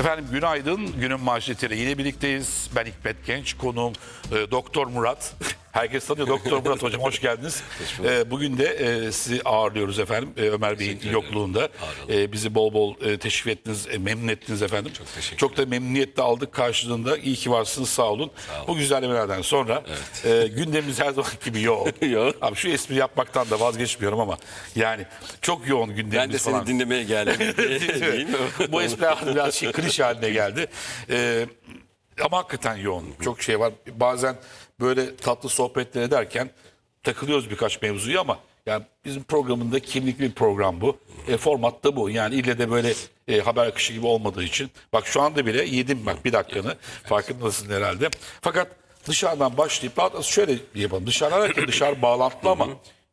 Efendim günaydın. Günün manşetiyle yine birlikteyiz. Ben Hikmet Genç, konuğum Doktor Murat. Herkes tanıyor Doktor Murat hocam, hoş geldiniz. Bugün de sizi ağırlıyoruz efendim. Ömer Bey'in yokluğunda. Bizi bol bol teşrif ettiniz, memnun ettiniz efendim. Çok teşekkür Çok da memnuniyetle aldık karşılığında. İyi ki varsınız, sağ olun. Bu güzellemelerden sonra gündemimiz her zaman gibi yoğun. Abi şu espri yapmaktan da vazgeçmiyorum ama yani çok yoğun gündemimiz Ben de seni falan. dinlemeye geldim. Değil mi? Bu espri biraz klişe haline geldi. Ama hakikaten yoğun. Çok şey var. Bazen böyle tatlı sohbetler ederken takılıyoruz birkaç mevzuyu ama yani bizim programında kimlikli bir program bu. Format da bu. Yani ille de böyle haber akışı gibi olmadığı için. Bak şu anda bile yedim bak bir dakikanı. Farkındasın herhalde. Fakat dışarıdan başlayıp daha doğrusu şöyle yapalım. Dışarıdan dışarı bağlantılı ama